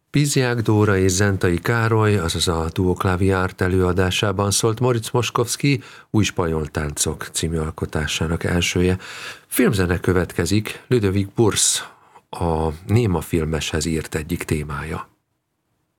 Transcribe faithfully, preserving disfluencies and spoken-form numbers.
Pízsiák Dóra és Zentai Károly, azaz a Duo Claviart előadásában szólt Moritz Moszkowski Új spanyoltáncok című alkotásának elsője. Filmzene következik, Ludovic Bource a Néma filmeshez írt egyik témája.